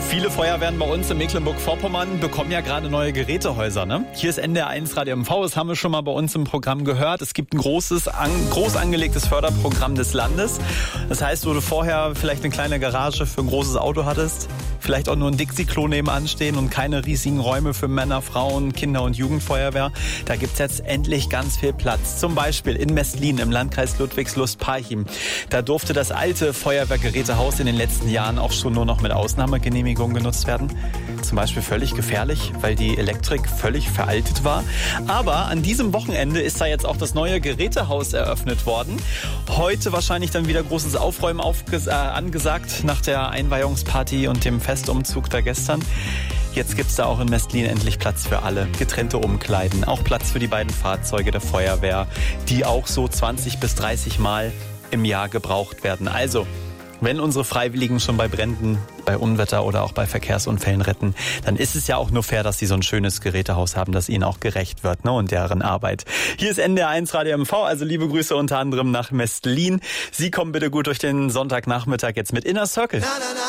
Viele Feuerwehren bei uns in Mecklenburg-Vorpommern bekommen ja gerade neue Gerätehäuser. Ne? Hier ist NDR1 Radio MV, das haben wir schon mal bei uns im Programm gehört. Es gibt ein groß angelegtes Förderprogramm des Landes. Das heißt, wo du vorher vielleicht eine kleine Garage für ein großes Auto hattest, vielleicht auch nur ein Dixie-Klo nebenan stehen und keine riesigen Räume für Männer, Frauen, Kinder- und Jugendfeuerwehr. Da gibt's jetzt endlich ganz viel Platz. Zum Beispiel in Mestlin im Landkreis Ludwigslust-Parchim. Da durfte das alte Feuerwehrgerätehaus in den letzten Jahren auch schon nur noch mit Ausnahmegenehmigung genutzt werden. Zum Beispiel völlig gefährlich, weil die Elektrik völlig veraltet war. Aber an diesem Wochenende ist da jetzt auch das neue Gerätehaus eröffnet worden. Heute wahrscheinlich dann wieder großes Aufräumen angesagt nach der Einweihungsparty und dem Festumzug da gestern. Jetzt gibt's da auch in Mestlin endlich Platz für alle. Getrennte Umkleiden, auch Platz für die beiden Fahrzeuge der Feuerwehr, die auch so 20 bis 30 Mal im Jahr gebraucht werden. Also, wenn unsere Freiwilligen schon bei Bränden, bei Unwetter oder auch bei Verkehrsunfällen retten, dann ist es ja auch nur fair, dass sie so ein schönes Gerätehaus haben, das ihnen auch gerecht wird, ne, und deren Arbeit. Hier ist NDR1 Radio MV, also liebe Grüße unter anderem nach Mestlin. Sie kommen bitte gut durch den Sonntagnachmittag jetzt mit Inner Circle.